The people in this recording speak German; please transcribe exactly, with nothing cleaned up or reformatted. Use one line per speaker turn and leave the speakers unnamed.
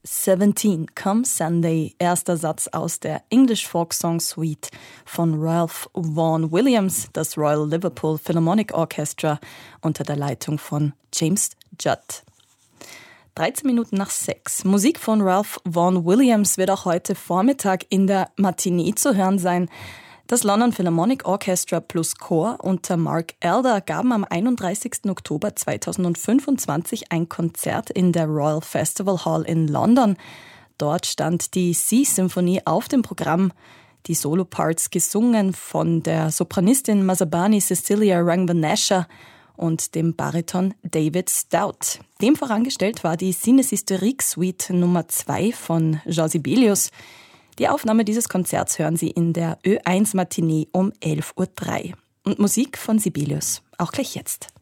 Seventeen, Come Sunday, erster Satz aus der English Folk Song Suite von Ralph Vaughan Williams, das Royal Liverpool Philharmonic Orchestra unter der Leitung von James Judd. dreizehn Minuten nach sechs. Musik von Ralph Vaughan Williams wird auch heute Vormittag in der Matinee zu hören sein. Das London Philharmonic Orchestra plus Chor unter Mark Elder gaben am einunddreißigsten Oktober zweitausendfünfundzwanzig ein Konzert in der Royal Festival Hall in London. Dort stand die Sea-Symphonie auf dem Programm. Die Soloparts gesungen von der Sopranistin Masabani Cecilia Rangvanasha und dem Bariton David Stout. Dem vorangestellt war die Cines Historique Suite Nummer zwei von Jean Sibelius. Die Aufnahme dieses Konzerts hören Sie in der Ö eins Matinee um elf Uhr drei. Und Musik von Sibelius, auch gleich jetzt.